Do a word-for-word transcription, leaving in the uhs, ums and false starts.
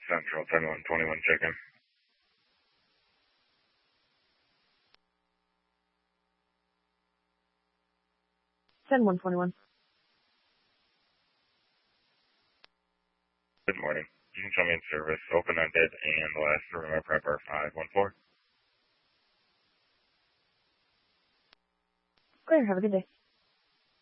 Central, ten one twenty-one chicken. ten one twenty-one. Good morning. You can tell me in service, open-ended, and the last three of my prep are five one four. Great, have a good day.